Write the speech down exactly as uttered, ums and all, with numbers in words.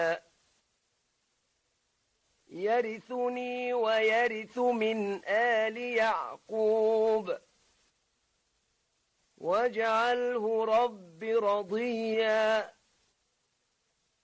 يرثني ويرث من آل يعقوب واجعله رب رضيا